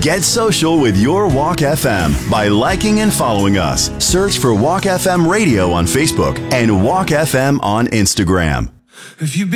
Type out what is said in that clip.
Get social with your Walk FM by liking and following us. Search for Walk FM Radio on Facebook and Walk FM on Instagram. If you